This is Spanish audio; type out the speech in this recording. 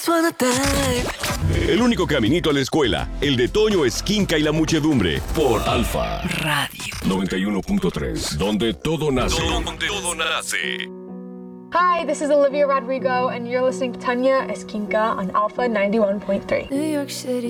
El único caminito a la escuela, el de Toño Esquinca y la muchedumbre, por Alfa Radio 91.3, donde todo nace. Donde todo nace. Hi, this is Olivia Rodrigo, and you're listening to Tanya Esquinca on Alpha 91.3. New York City.